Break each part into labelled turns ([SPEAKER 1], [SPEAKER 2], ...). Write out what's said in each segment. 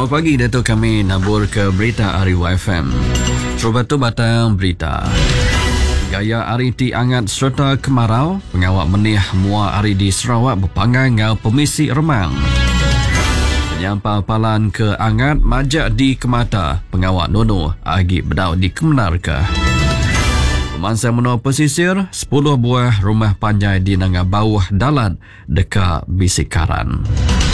[SPEAKER 1] Selamat pagi, Datuk. Kami nabur ke berita Ariwa FM. Terbatu batang berita. Gaya ariti angat serta kemarau, pengawal menih mua ari di Sarawak berpanggai ngau pemisi remang. Penyampal palan ke angat majak di Kemata, pengawal nono agi bedau di Kemenarga. Pemansai menua pesisir, 10 buah rumah panjai di Nangga bawah dalan dekat Bisikaran.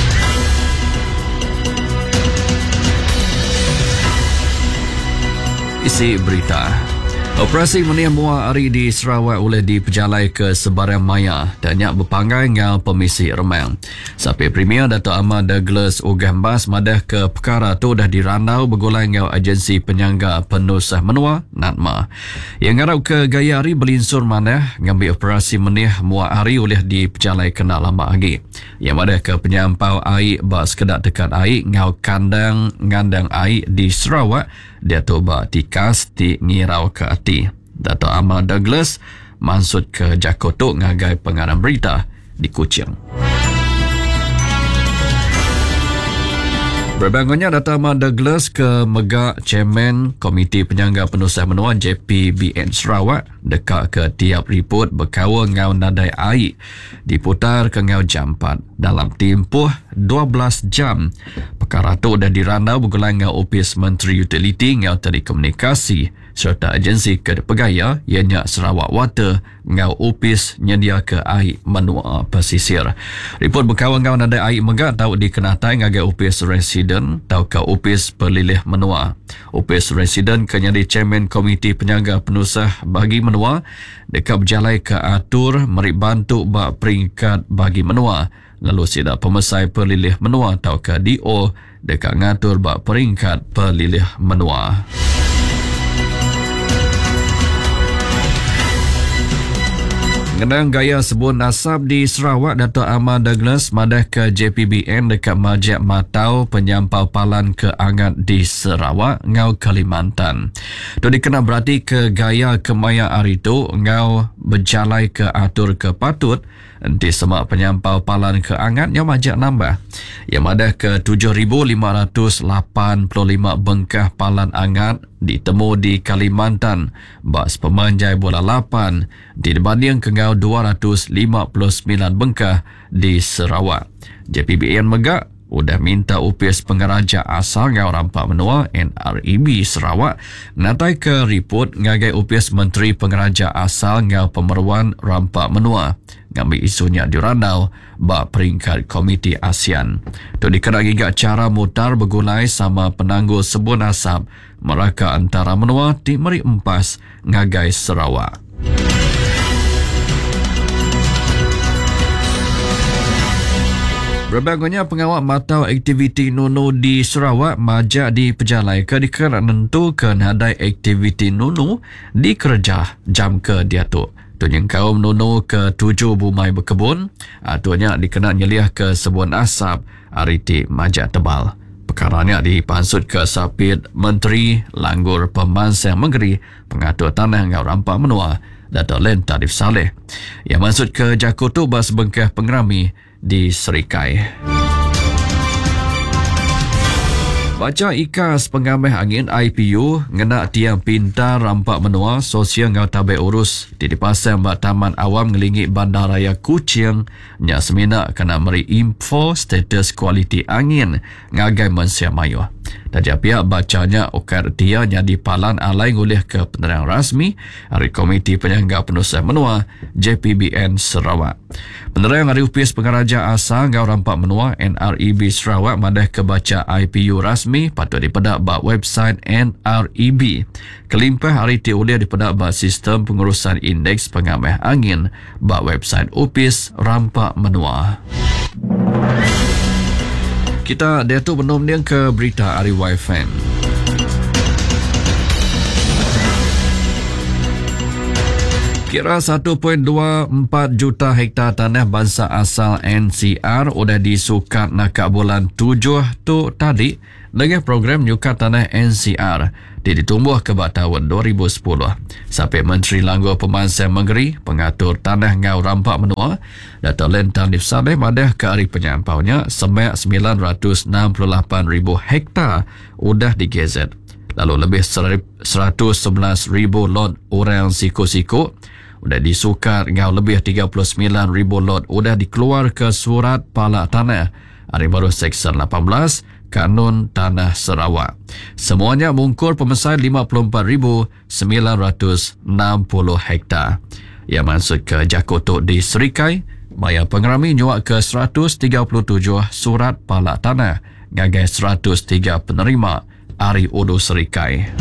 [SPEAKER 1] Isi berita. Operasi menih mua ari di Sarawak oleh diperjalai ke sebarang maya dan nyak berpanggai ngau pemisi remang. Sapi Premier Dato' Ahmad Douglas Ugambas madah ke perkara tu dah dirandau bergulai ngau agensi penyangga penusah menua NATMA. Yang ngarau ke gaya ari belinsur madah ngambil operasi menih mua ari oleh diperjalai kena lama lagi. Yang madah ke penyampau air bak sekedar dekat air ngau kandang ngandang air di Sarawak dia tu bak tikas di ngirau ke hati. Dato' Ahmad Douglas mansut ke Jakotok ngagai pengarang berita di Kuching. Berbangunnya Dato' Ahmad Douglas ke megak Chairman Komiti Penyangga Penusah Menua JPBN Sarawak dekat ke tiap report berkawa ngau nadai air diputar ke ngau jam 4 dalam tempoh 12 jam. Perkara tu dah dirandau bergulai ngau Opis Menteri Utiliti ngau Telekomunikasi serta agensi kedepegaya ianya Sarawak Water ngau Opis nyedia ke air menua pesisir. Report berkawa ngau nadai air megak tahu dikenatai ngagai Opis Resident tau ke Opis Pelilih Menua. Opis Resident kenyadi Chairman Komiti Penyangga Penusah bagi menua dekat berjalai ke atur meri bantu bak peringkat bagi menua. Lalu sida pemesai Pelilih Menua tau ke DO dekat ngatur bak peringkat Pelilih Menua. Mengenang gaya sebut nasab di Sarawak, Dato' Ahmad Douglas madah ke JPBN dekat majak matau penyampau palan ke angat di Sarawak, ngau Kalimantan. Itu dikenal berarti ke gaya kemaya hari tu ngau berjalai ke atur ke patut di semak penyampau palan ke angat yang majak nambah. Yang madah ke 7,585 bengkah palan angat ditemu di Kalimantan bas pemanjai bola 8 dibanding ke ngau 259 bengkah di Sarawak. JPBN megak udah minta Opis Pengaraja Asal ngau Rampak Menua NREB Sarawak natai ke report ngagai Opis Menteri Pengaraja Asal ngau Pemeruan Rampak Menua ngambil isunya dirandau bak peringkat Komiti ASEAN. Tu dikenal gigak cara mutar bergulai sama penangguh sebut nasab meraka antara menua di Meri Empas ngagai Sarawak. Berbagai pengawal matau aktiviti nono di Sarawak majak di pejalai ke dikira nentu ke nadai aktiviti nono di kerja jam ke diatuk. Tunyang kaum nono ke 7 bumai berkebun, atuanya dikenal nyeliah ke sebuah asap ariti majak tebal. Perkaranya dipansut ke Sapit Menteri Langgur Pemansang Menggeri Pengatur Tanah ngau Rampak Menua Dato' Len Tarif Saleh yang maksud ke Jakoto bas bengkah pengerami di Serikai. Baca ikas pengamih angin IPU ngena tiang pintar Rampak Menua sosial ngau tabai urus di pasang bak Taman Awam ngelingi Bandaraya Kuching nya semina kena meri info status kualiti angin ngagai Malaysia Mayu. Tajak pihak bacanya okar dia nyadi palan alai ngulih ke penerang rasmi hari Komiti Penyangga Penusah Menua JPBN Sarawak. Penerang hari Upis Pengaraja Asal ngau Rampak Menua NREB Sarawak madah ke baca IPU rasmi patut dipedak bak website NREB. Kelimpah hari tiulia dipedak bak sistem pengurusan indeks pengamih angin bak website Upis Rampak Menua. Kita Datuk Benom ke berita Ariwa FM. Kira 1.24 juta hektar tanah bangsa asal NCR sudah disukat nak bulan 7 tu tadi dengan program nyukat tanah NCR ditumbuh ke tahun 2010. Sampai Menteri Langgur Pemansang Menggeri pengatur tanah ngau rampak menua Dato' Len Tanif Saleh madah ke hari penyampaunya sebanyak 968,000 hektar sudah digezet. Lalu lebih 111,000 lot orang siku-siku sudah disukar ngau lebih 39,000 lot sudah dikeluar ke surat palak tanah hari baru Seksyen 18 Kanun Tanah Sarawak. Semuanya mengungkur pemesanan 54,960 hektar. Yang masuk ke Jakotok di Serikai, bayar pengerami nyuak ke 137 surat palak tanah ngagai 103 penerima Ari Udu Serikai.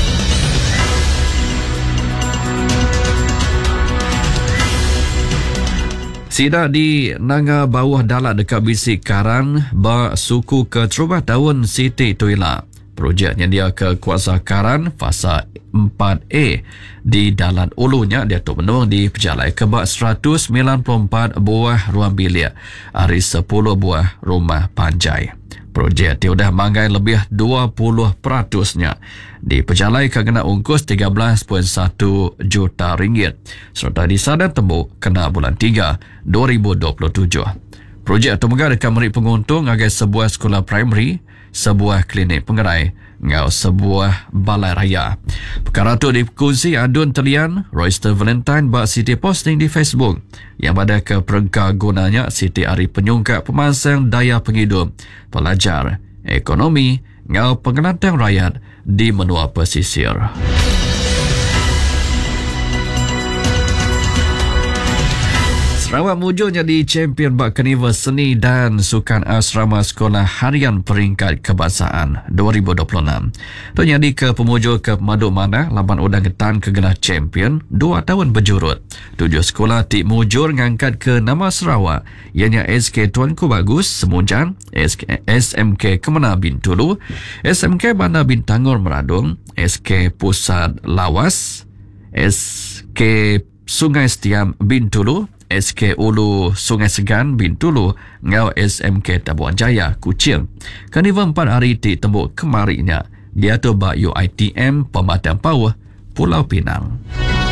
[SPEAKER 1] Sidak di Nanga Bawah Dalat dekat Bisik Karan suku ke Terubah Tahun Siti Tuila. Projek yang dia ke Kuasa Karan fasa 4A di Dalat Ulunya dia tu menung di Pejalai kebak 194 buah ruang bilik hari 10 buah rumah panjai. Projek dia dah manggai lebih 20%-nya. Di Pejalai kena ungkus 13.1 juta ringgit. Serta di Sadan Tembuk kena bulan 3 2027. Projek itu menggah dekat merik penguntung agar sebuah sekolah primary, sebuah klinik pengerai, ngau sebuah balai raya. Perkara itu dikongsi Adun Telian, Royster Valentine bak Siti posting di Facebook yang pada ke perengkah gunanya Siti Ari penyungkat pemansang daya penghidup, pelajar, ekonomi, ngau pengelantang rakyat di menua pesisir. Sarawak mujur jadi champion bak Karnival Seni dan Sukan Asrama Sekolah Harian Peringkat Kebangsaan 2026. Itu jadi ke pemujur ke Maduk Manah laban udang getan ke gelar champion 2 tahun berjurut. 7 sekolah tik mujur ngangkat ke nama Sarawak ianya SK Tuanku Bagus Semunjan, SMK Kemana Bintulu, SMK Bandar Bintangor Meradung, SK Pusat Lawas, SK Sungai Setiam Bintulu, SK Ulu Sungai Segan Bintulu, ngau SMK Tabuan Jaya Kuching. Karnival 4 hari di tembuk kemarinya dia tu bak UiTM Pematang Pauh Pulau Pinang.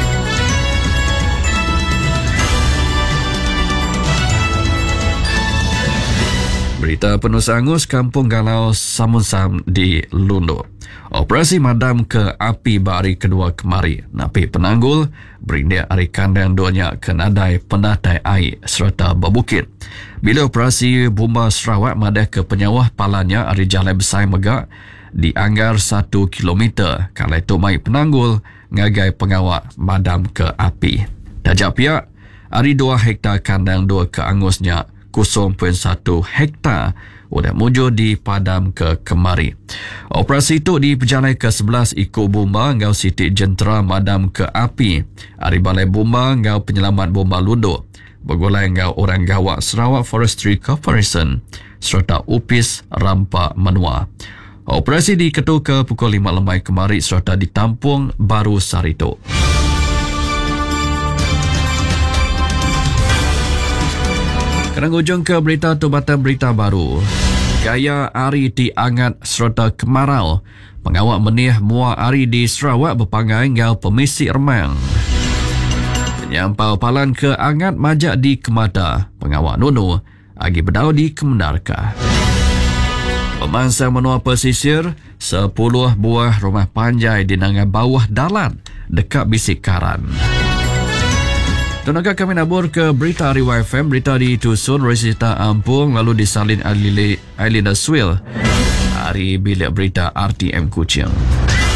[SPEAKER 1] Berita penuh sangus Kampung Galau Samunsam di Lundu. Operasi madam ke api bari kedua kemari. Napi penanggul berindia hari kandang duanya ke nadai penatai air serta berbukit. Bila operasi bomba Sarawak madah ke penyawah palanya hari jalan besar megak dianggar 1 kilometer. Kalau itu mai penanggul ngagai pengawak madam ke api. Dajak pihak hari 2 hektar kandang 2 ke angusnya 0.1 hektar sudah mujur di padam ke kemari. Operasi itu diperjalai ke 11 ikut bomba ngau Siti Jentera madam ke api. Hari balai bomba ngau penyelamat bomba Lundu. Bergulai ngau orang gawak Sarawak Forestry Corporation serta UPIS Rampak Menua. Operasi diketuk ke pukul 5 lemai kemari serta ditampung Baru Sarito. Kerang ujung ke berita Tubatan Berita Baru. Gaya Ari diangat serta kemarau. Pengawak menih mua Ari di Sarawak berpangai ngau Permisi Remang. Penyampau palan ke angat majak di Kemata. Pengawak Nunu agi berdau di Kemenarka. Pemansang menua pesisir 10 buah rumah panjai di Nanga Bawah Dalat dekat Bisik Karan. Tenaga kami nabur ke berita Ari YFM, berita ditusun Resita Ampung lalu disalin Ailina Swil. Hari bilik berita RTM Kuching.